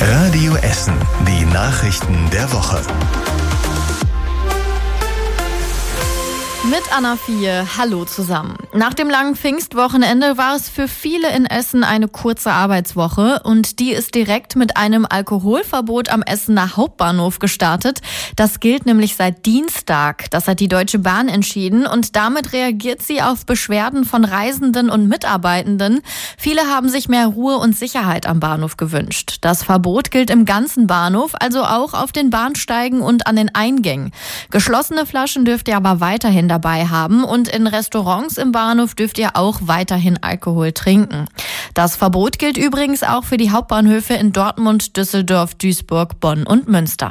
Radio Essen, die Nachrichten der Woche. Mit Anna Vieh, hallo zusammen. Nach dem langen Pfingstwochenende war es für viele in Essen eine kurze Arbeitswoche und die ist direkt mit einem Alkoholverbot am Essener Hauptbahnhof gestartet. Das gilt nämlich seit Dienstag. Das hat die Deutsche Bahn entschieden und damit reagiert sie auf Beschwerden von Reisenden und Mitarbeitenden. Viele haben sich mehr Ruhe und Sicherheit am Bahnhof gewünscht. Das Verbot gilt im ganzen Bahnhof, also auch auf den Bahnsteigen und an den Eingängen. Geschlossene Flaschen dürft ihr aber weiterhin dabei haben und in Restaurants im Bahnhof dürft ihr auch weiterhin Alkohol trinken. Das Verbot gilt übrigens auch für die Hauptbahnhöfe in Dortmund, Düsseldorf, Duisburg, Bonn und Münster.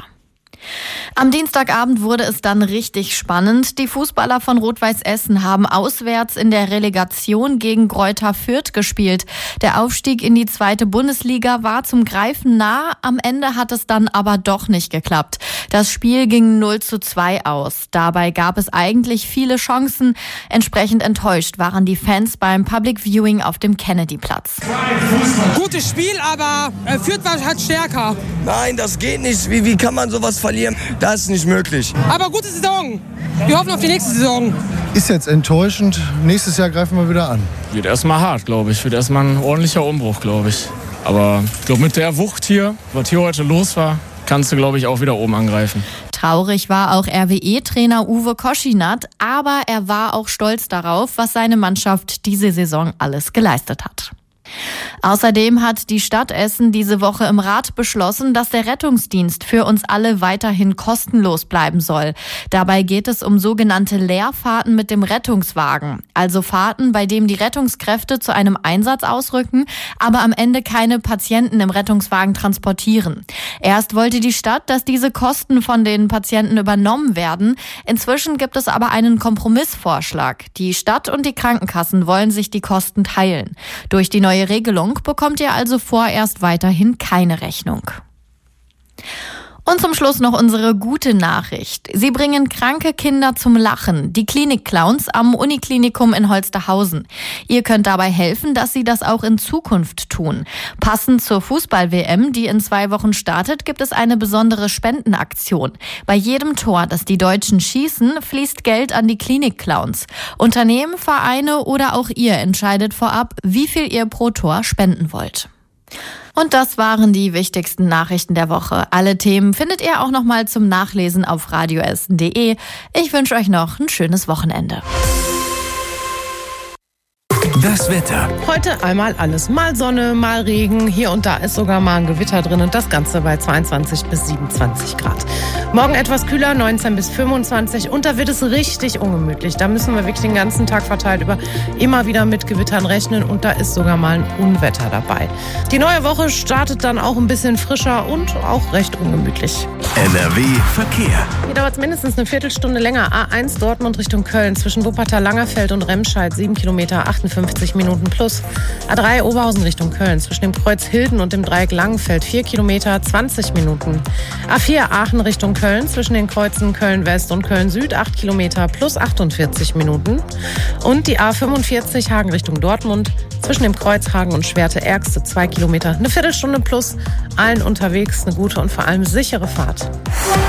Am Dienstagabend wurde es dann richtig spannend. Die Fußballer von Rot-Weiß Essen haben auswärts in der Relegation gegen Greuther Fürth gespielt. Der Aufstieg in die 2. Bundesliga war zum Greifen nah. Am Ende hat es dann aber doch nicht geklappt. Das Spiel ging 0:2 aus. Dabei gab es eigentlich viele Chancen. Entsprechend enttäuscht waren die Fans beim Public Viewing auf dem Kennedy-Platz. Gutes Spiel, aber Fürth war halt stärker. Nein, das geht nicht. Wie kann man sowas verlieren? Das ist nicht möglich. Aber gute Saison. Wir hoffen auf die nächste Saison. Ist jetzt enttäuschend. Nächstes Jahr greifen wir wieder an. Wird erstmal hart, glaube ich. Wird erstmal ein ordentlicher Umbruch, glaube ich. Aber ich glaube, mit der Wucht hier, was hier heute los war, kannst du, glaube ich, auch wieder oben angreifen. Traurig war auch RWE-Trainer Uwe Koschinat, aber er war auch stolz darauf, was seine Mannschaft diese Saison alles geleistet hat. Außerdem hat die Stadt Essen diese Woche im Rat beschlossen, dass der Rettungsdienst für uns alle weiterhin kostenlos bleiben soll. Dabei geht es um sogenannte Leerfahrten mit dem Rettungswagen, also Fahrten, bei denen die Rettungskräfte zu einem Einsatz ausrücken, aber am Ende keine Patienten im Rettungswagen transportieren. Erst wollte die Stadt, dass diese Kosten von den Patienten übernommen werden. Inzwischen gibt es aber einen Kompromissvorschlag. Die Stadt und die Krankenkassen wollen sich die Kosten teilen. Durch die neue Regelung bekommt ihr also vorerst weiterhin keine Rechnung. Und zum Schluss noch unsere gute Nachricht. Sie bringen kranke Kinder zum Lachen. Die Klinik-Clowns am Uniklinikum in Holsterhausen. Ihr könnt dabei helfen, dass sie das auch in Zukunft tun. Passend zur Fußball-WM, die in 2 Wochen startet, gibt es eine besondere Spendenaktion. Bei jedem Tor, das die Deutschen schießen, fließt Geld an die Klinik-Clowns. Unternehmen, Vereine oder auch ihr entscheidet vorab, wie viel ihr pro Tor spenden wollt. Und das waren die wichtigsten Nachrichten der Woche. Alle Themen findet ihr auch nochmal zum Nachlesen auf radioessen.de. Ich wünsche euch noch ein schönes Wochenende. Das Wetter. Heute einmal alles. Mal Sonne, mal Regen. Hier und da ist sogar mal ein Gewitter drin und das Ganze bei 22 bis 27 Grad. Morgen etwas kühler, 19 bis 25 und da wird es richtig ungemütlich. Da müssen wir wirklich den ganzen Tag verteilt über immer wieder mit Gewittern rechnen und da ist sogar mal ein Unwetter dabei. Die neue Woche startet dann auch ein bisschen frischer und auch recht ungemütlich. NRW Verkehr. Hier dauert es mindestens eine Viertelstunde länger. A1 Dortmund Richtung Köln zwischen Wuppertal-Langerfeld und Remscheid 7 Kilometer, 58 Minuten plus. A3 Oberhausen Richtung Köln zwischen dem Kreuz Hilden und dem Dreieck Langenfeld 4 Kilometer, 20 Minuten. A4 Aachen Richtung Köln zwischen den Kreuzen Köln-West und Köln-Süd 8 Kilometer plus 48 Minuten. Und die A45 Hagen Richtung Dortmund zwischen dem Kreuz Hagen und Schwerte-Ergste 2 Kilometer, eine Viertelstunde plus. Allen unterwegs eine gute und vor allem sichere Fahrt.